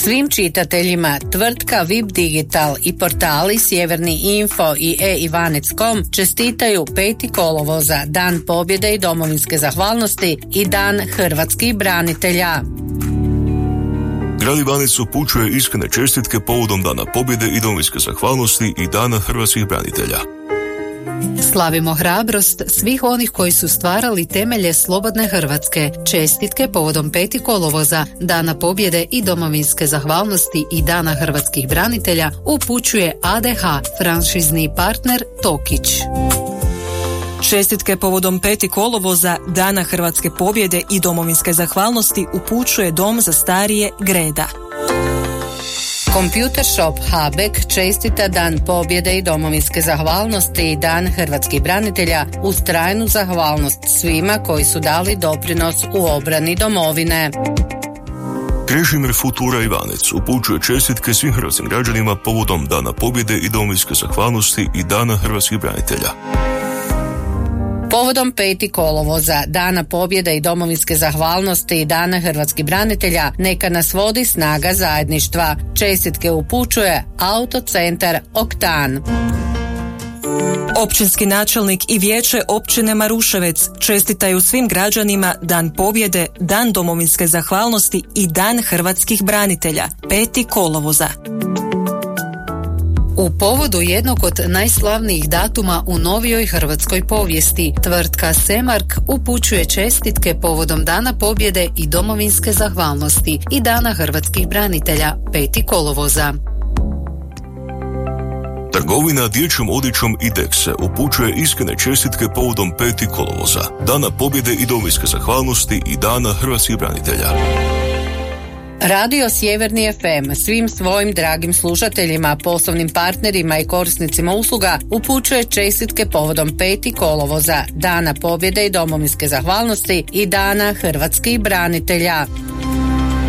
Svim čitateljima tvrtka VIP Digital i portali Sjeverni Info i e-Ivanec.com čestitaju 5. kolovoza, Dan pobjede i domovinske zahvalnosti i Dan hrvatskih branitelja. Grad Ivanec upućuje iskrene čestitke povodom Dana pobjede i domovinske zahvalnosti i Dana hrvatskih branitelja. Slavimo hrabrost svih onih koji su stvarali temelje slobodne Hrvatske. Čestitke povodom 5. kolovoza, Dana pobjede i domovinske zahvalnosti i Dana hrvatskih branitelja upućuje ADH, franšizni partner Tokić. Čestitke povodom 5. kolovoza, Dana hrvatske pobjede i domovinske zahvalnosti upućuje Dom za starije Greda. Computer Shop Habek čestita Dan pobjede i domovinske zahvalnosti i Dan hrvatskih branitelja uz trajnu zahvalnost svima koji su dali doprinos u obrani domovine. Krešimir Futura Ivanec upućuje čestitke svim hrvatskim građanima povodom Dana pobjede i domovinske zahvalnosti i Dana hrvatskih branitelja. Povodom 5. kolovoza, Dana pobjede i domovinske zahvalnosti i Dana hrvatskih branitelja, neka nas vodi snaga zajedništva. Čestitke upućuje Autocentar Oktan. Općinski načelnik i vijeće općine Maruševec čestitaju svim građanima Dan pobjede, Dan domovinske zahvalnosti i Dan hrvatskih branitelja, 5. kolovoza. U povodu jednog od najslavnijih datuma u novijoj hrvatskoj povijesti, tvrtka Semark upućuje čestitke povodom Dana pobjede i domovinske zahvalnosti i Dana hrvatskih branitelja, 5. kolovoza. Trgovina dječjom odjećom Idexe upućuje iskrene čestitke povodom 5. kolovoza, Dana pobjede i domovinske zahvalnosti i Dana hrvatskih branitelja. Radio Sjeverni FM svim svojim dragim slušateljima, poslovnim partnerima i korisnicima usluga upućuje čestitke povodom 5. kolovoza, Dana pobjede i domovinske zahvalnosti i Dana hrvatskih branitelja.